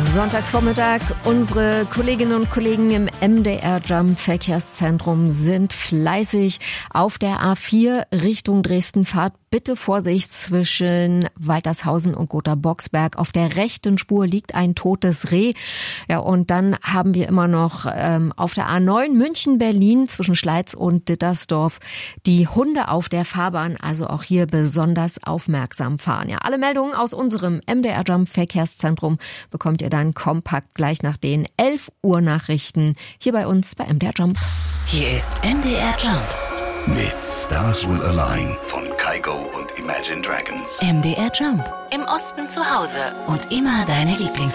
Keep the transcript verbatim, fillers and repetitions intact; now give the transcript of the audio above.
Sonntagvormittag. Unsere Kolleginnen und Kollegen im M D R Jump Verkehrszentrum sind fleißig auf der A vier Richtung Dresden. Fahrt bitte Vorsicht zwischen Waltershausen und Gotha-Boxberg. Auf der rechten Spur liegt ein totes Reh. Ja, und dann haben wir immer noch ähm, auf der A neun München-Berlin zwischen Schleiz und Dittersdorf die Hunde auf der Fahrbahn. Also auch hier besonders aufmerksam fahren. Ja, alle Meldungen aus unserem M D R Jump Verkehrszentrum bekommt ihr dann kompakt gleich nach den elf Uhr Nachrichten hier bei uns bei M D R Jump. Hier ist M D R Jump mit Stars Will Align von Kygo und Imagine Dragons. M D R Jump. Im Osten zu Hause und immer deine Lieblingsmusik.